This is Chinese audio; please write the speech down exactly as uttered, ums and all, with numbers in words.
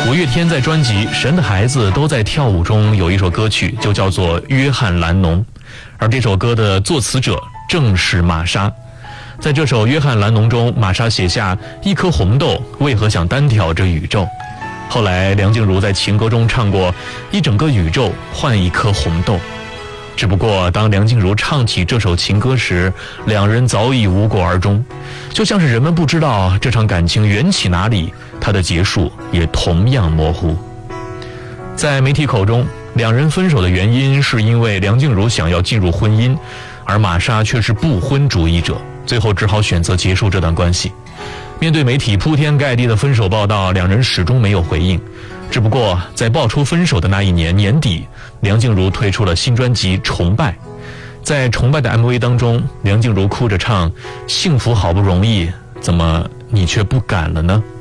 五月天在专辑《神的孩子都在跳舞》中有一首歌曲就叫做《约翰·兰农》，而这首歌的作词者正是玛莎。在这首《约翰·兰农》中，玛莎写下一颗红豆为何想单挑这宇宙。后来梁静茹在情歌中唱过一整个宇宙换一颗红豆，只不过当梁静茹唱起这首情歌时，两人早已无果而终，就像是人们不知道这场感情缘起哪里，它的结束也同样模糊。在媒体口中，两人分手的原因是因为梁静茹想要进入婚姻，而玛莎却是不婚主义者，最后只好选择结束这段关系。面对媒体铺天盖地的分手报道，两人始终没有回应。只不过在爆出分手的那一年年底，梁静茹推出了新专辑《崇拜》。在《崇拜》的 M V 当中，梁静茹哭着唱：幸福好不容易，怎么你却不敢了呢？